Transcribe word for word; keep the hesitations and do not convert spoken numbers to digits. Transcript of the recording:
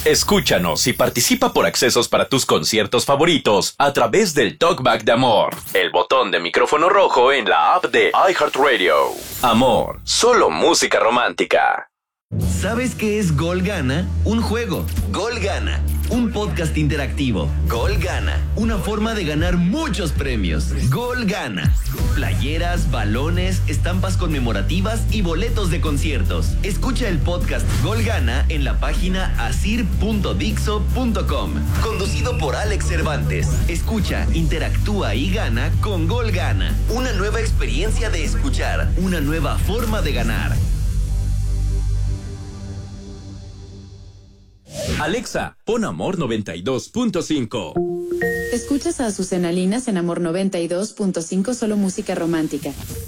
Escúchanos y participa por accesos para tus conciertos favoritos a través del Talkback de Amor, el botón de micrófono rojo en la app de iHeartRadio. Amor, solo música romántica. ¿Sabes qué es Gol Gana? Un juego. Gol Gana. Un podcast interactivo. Gol Gana. Una forma de ganar muchos premios. Gol Gana. Playeras, balones, estampas conmemorativas y boletos de conciertos. Escucha el podcast Gol Gana en la página asir punto dixo punto com. Conducido por Alex Cervantes. Escucha, interactúa y gana con Gol Gana. Una nueva experiencia de escuchar. Una nueva forma de ganar. Alexa, pon Amor noventa y dos punto cinco. Escuchas a Azucena Linas en Amor noventa y dos punto cinco, solo música romántica.